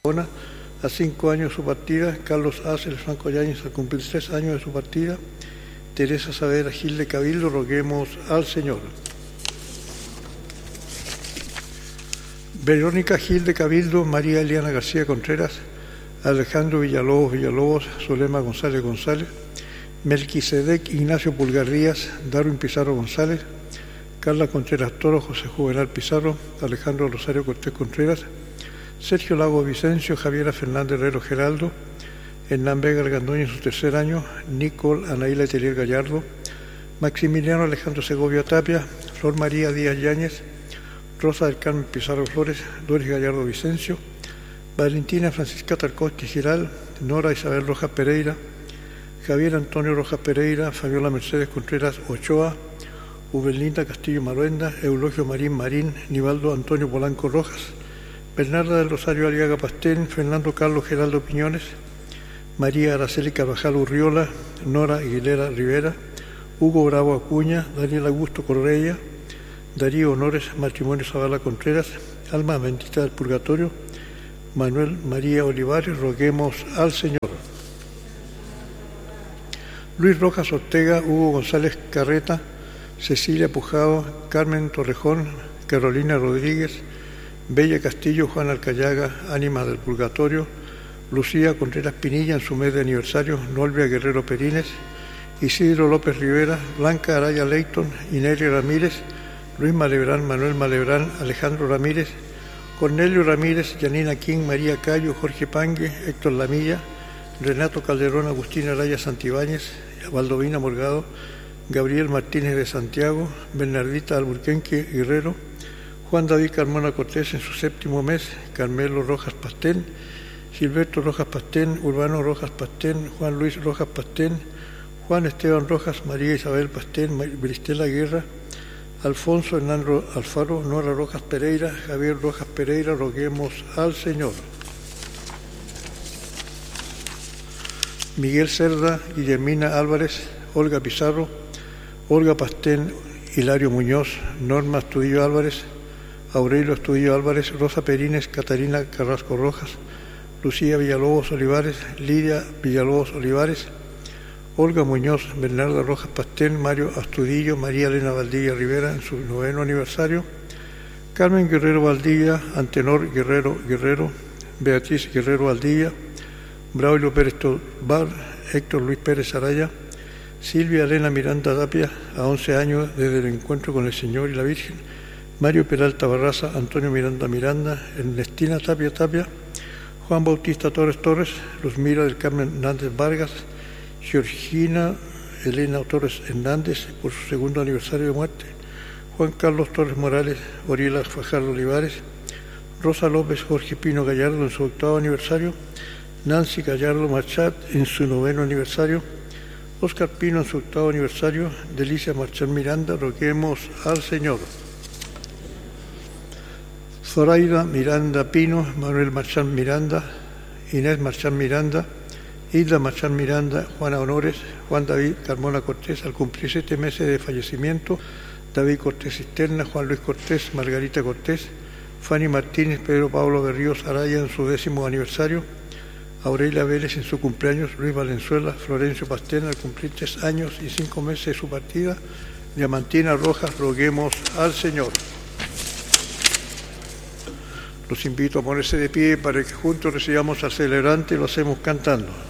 a 5 años de su partida, Carlos Áceles Franco Yáñez al cumplir 3 años de su partida, Teresa Saavedra Gil de Cabildo, roguemos al Señor. Verónica Gil de Cabildo, María Eliana García Contreras, Alejandro Villalobos, Zulema González González, Melquisedec Ignacio Pulgar Díaz, Darwin Pizarro González, Carla Contreras Toro, José Juvenal Pizarro, Alejandro Rosario Cortés Contreras, Sergio Lago Vicencio, Javiera Fernández Herrero Geraldo, Hernán Vega Argandoña en su 3er año, Nicole Anaíla Telier Gallardo, Maximiliano Alejandro Segovia Tapia, Flor María Díaz Yáñez, Rosa del Carmen Pizarro Flores, Doris Gallardo Vicencio, Valentina Francisca Tarkovsky Giral, Nora Isabel Rojas Pereira, Javier Antonio Rojas Pereira, Fabiola Mercedes Contreras Ochoa, Ubelinda Castillo Maruenda, Eulogio Marín, Nivaldo Antonio Polanco Rojas, Bernarda del Rosario Aliaga Pastén, Fernando Carlos Geraldo Piñones, María Araceli Carvajal Urriola, Nora Aguilera Rivera, Hugo Bravo Acuña, Daniel Augusto Correia, Darío Honores Matrimonio Zavala Contreras, Alma Bendita del Purgatorio, Manuel María Olivares, roguemos al Señor. Luis Rojas Ortega, Hugo González Carreta, Cecilia Pujado, Carmen Torrejón, Carolina Rodríguez, Bella Castillo, Juan Alcayaga, Ánimas del Purgatorio, Lucía Contreras Pinilla en su mes de aniversario, Nolvia Guerrero Perines, Isidro López Rivera, Blanca Araya Leighton, Inelia Ramírez, Luis Malebrán, Manuel Malebrán, Alejandro Ramírez, Cornelio Ramírez, Yanina King, María Cayo, Jorge Pangue, Héctor Lamilla, Renato Calderón, Agustín Araya Santibáñez, Valdovina Morgado, Gabriel Martínez de Santiago, Bernardita Alburquenque Guerrero, Juan David Carmona Cortés en su 7º mes, Carmelo Rojas Pastén, Gilberto Rojas Pastén, Urbano Rojas Pastén, Juan Luis Rojas Pastén, Juan Esteban Rojas, María Isabel Pastén, Bristela Guerra, Alfonso Hernando Alfaro, Nora Rojas Pereira, Javier Rojas Pereira, roguemos al Señor. Miguel Cerda, Guillermina Álvarez, Olga Pizarro, Olga Pastén, Hilario Muñoz, Norma Astudillo Álvarez, Aurelio Astudillo Álvarez, Rosa Perines, Catarina Carrasco Rojas, Lucía Villalobos Olivares, Lidia Villalobos Olivares, Olga Muñoz, Bernarda Rojas Pastén, Mario Astudillo, María Elena Valdilla Rivera en su 9º aniversario, Carmen Guerrero Valdilla, Antenor Guerrero, Beatriz Guerrero Valdilla, Braulio Pérez Tobar, Héctor Luis Pérez Araya, Silvia Elena Miranda Tapia, a 11 años desde el encuentro con el Señor y la Virgen, Mario Peralta Barraza, Antonio Miranda, Ernestina Tapia, Juan Bautista Torres, Luzmira del Carmen Hernández Vargas, Georgina Elena Torres Hernández por su 2º aniversario de muerte, Juan Carlos Torres Morales, Oriela Fajardo Olivares, Rosa López Jorge Pino Gallardo en su 8º aniversario, Nancy Gallardo Marchat en su 9º aniversario, Óscar Pino en su 8º aniversario, Delicia Marchán Miranda, roguemos al Señor. Zoraida Miranda Pino, Manuel Marchán Miranda, Inés Marchán Miranda, Hilda Marchán Miranda, Juana Honores, Juan David Carmona Cortés, al cumplir 7 meses de fallecimiento, David Cortés Cisterna, Juan Luis Cortés, Margarita Cortés, Fanny Martínez, Pedro Pablo Berríos Araya en su 10º aniversario, Aurelia Vélez en su cumpleaños, Luis Valenzuela, Florencio Pastén al cumplir 3 años y 5 meses de su partida, Diamantina Rojas, roguemos al Señor. Los invito a ponerse de pie para que juntos recibamos al celebrante y lo hacemos cantando.